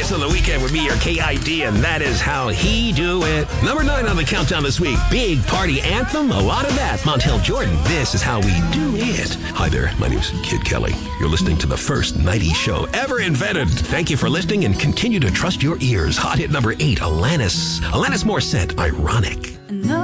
Kiss on the Weekend with me, your KID, and that is how he do it. Number 9 on the countdown this week. Big party anthem, a lot of that. Montel Jordan, this is how we do it. Hi there, my name's Kid Kelly. You're listening to the first 90s show ever invented. Thank you for listening and continue to trust your ears. Hot hit number 8, Alanis Morissette, Ironic.